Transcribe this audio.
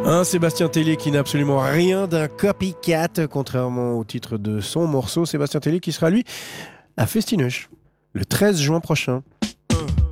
Un Sébastien Tellier qui n'a absolument rien d'un copycat, contrairement au titre de son morceau. Sébastien Tellier qui sera, lui, à Festineuch le 13 juin prochain.